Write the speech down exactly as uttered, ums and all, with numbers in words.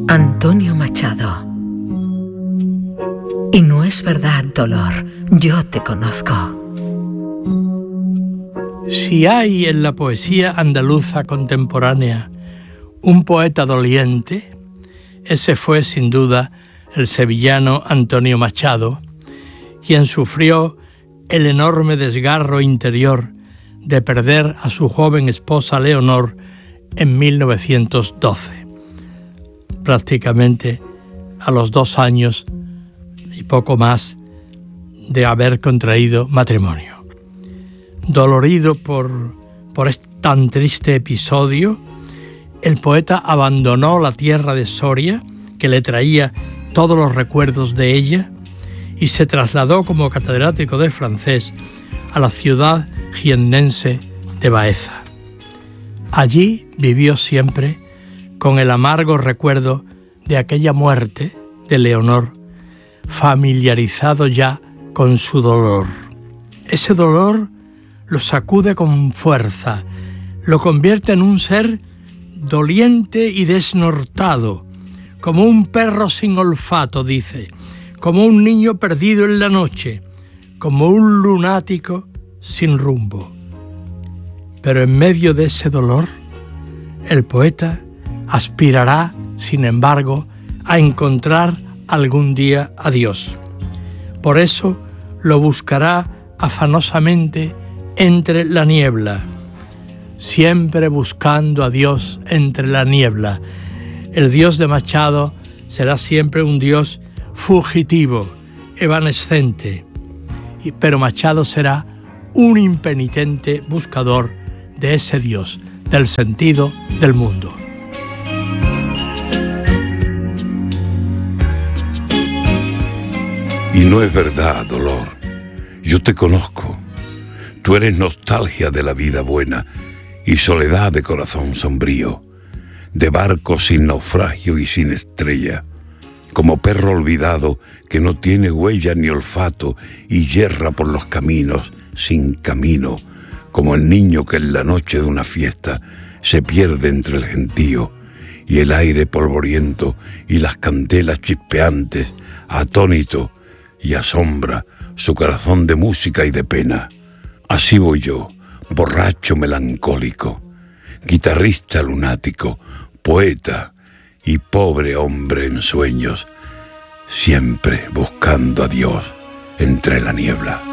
Antonio Machado. Y no es verdad, dolor, yo te conozco. Si hay en la poesía andaluza contemporánea un poeta doliente, ese fue sin duda el sevillano Antonio Machado, quien sufrió el enorme desgarro interior de perder a su joven esposa Leonor en mil novecientos doce, prácticamente a los dos años y poco más de haber contraído matrimonio. Dolorido por, por este tan triste episodio, el poeta abandonó la tierra de Soria, que le traía todos los recuerdos de ella, y se trasladó como catedrático de francés a la ciudad jiennense de Baeza. Allí vivió siempre con el amargo recuerdo de aquella muerte de Leonor, familiarizado ya con su dolor. Ese dolor lo sacude con fuerza, lo convierte en un ser doliente y desnortado, como un perro sin olfato, dice, como un niño perdido en la noche, como un lunático sin rumbo. Pero en medio de ese dolor, el poeta aspirará, sin embargo, a encontrar algún día a Dios. Por eso lo buscará afanosamente entre la niebla, siempre buscando a Dios entre la niebla. El Dios de Machado será siempre un Dios fugitivo, evanescente, pero Machado será un impenitente buscador de ese Dios, del sentido del mundo. Y no es verdad, dolor, yo te conozco. Tú eres nostalgia de la vida buena y soledad de corazón sombrío, de barco sin naufragio y sin estrella, como perro olvidado que no tiene huella ni olfato y yerra por los caminos sin camino, como el niño que en la noche de una fiesta se pierde entre el gentío y el aire polvoriento y las candelas chispeantes, atónito y asombra su corazón de música y de pena. Así voy yo, borracho melancólico, guitarrista lunático, poeta y pobre hombre en sueños, siempre buscando a Dios entre la niebla.